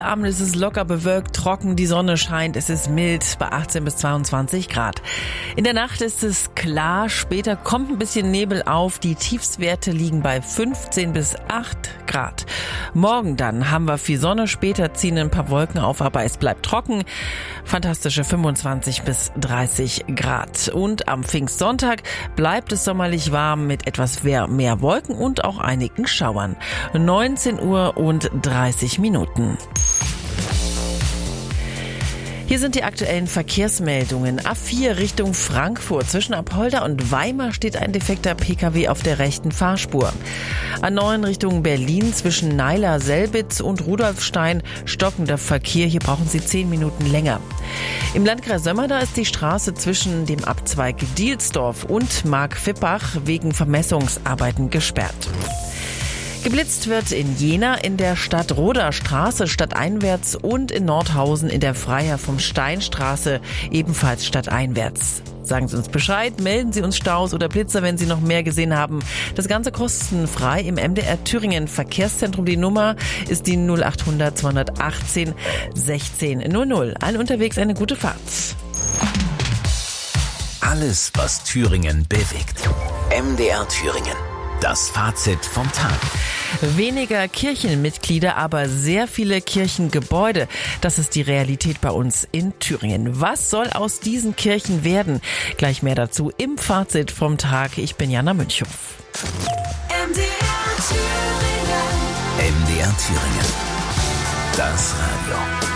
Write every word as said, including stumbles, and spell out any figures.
Abend ist es locker bewölkt, trocken, die Sonne scheint, es ist mild bei achtzehn bis zweiundzwanzig Grad. In der Nacht ist es klar, später kommt ein bisschen Nebel auf, die Tiefstwerte liegen bei fünfzehn bis acht Grad. Morgen dann haben wir viel Sonne, später ziehen ein paar Wolken auf, aber es bleibt trocken, fantastische fünfundzwanzig bis dreißig Grad. Und am Pfingstsonntag bleibt es sommerlich warm mit etwas mehr Wolken und auch einigen Schauern. neunzehn Uhr und dreißig Minuten. Hier sind die aktuellen Verkehrsmeldungen. A vier Richtung Frankfurt. Zwischen Apolda und Weimar steht ein defekter Pkw auf der rechten Fahrspur. A neun Richtung Berlin zwischen Neiler-Selbitz und Rudolfstein stockender Verkehr. Hier brauchen Sie zehn Minuten länger. Im Landkreis Sömmerda ist die Straße zwischen dem Abzweig Dielsdorf und Mark-Fippach wegen Vermessungsarbeiten gesperrt. Geblitzt wird in Jena in der Stadtroder Straße stadteinwärts und in Nordhausen in der Freiherr vom Steinstraße ebenfalls stadteinwärts. Sagen Sie uns Bescheid, melden Sie uns Staus oder Blitzer, wenn Sie noch mehr gesehen haben. Das Ganze kostenfrei im M D R Thüringen Verkehrszentrum. Die Nummer ist die null acht hundert zweihundertachtzehn sechzehn null null. Allen unterwegs eine gute Fahrt. Alles, was Thüringen bewegt. M D R Thüringen. Das Fazit vom Tag. Weniger Kirchenmitglieder, aber sehr viele Kirchengebäude. Das ist die Realität bei uns in Thüringen. Was soll aus diesen Kirchen werden? Gleich mehr dazu im Fazit vom Tag. Ich bin Jana Münchow. M D R Thüringen. M D R Thüringen. Das Radio.